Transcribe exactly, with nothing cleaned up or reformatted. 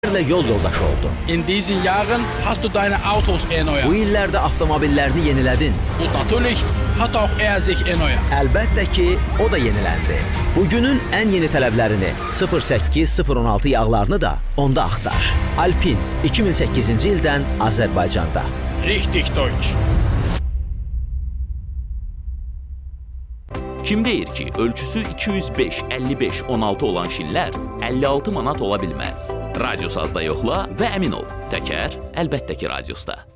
yol yoldaşı oldun. In diesen Jahren hast du deine Autos erneuert. Bu illərdə avtomobillerini yenilədin. Und natürlich hat auch er sich erneuert. Əlbəttə ki, o da yeniləndi. Bugünün ən yeni tələblərini sıfır səkkiz sıfır on altı yağlarını da onda axtar. Alpin iki min səkkizinci ildən Azərbaycanda. Richtig Deutsch. Kim deyir ki, ölçüsü iki yüz beş əlli beş on altı olan şillər əlli altı manat ola bilməz? Radiosazda yoxla və əmin ol, təkər əlbəttə ki, radiosda.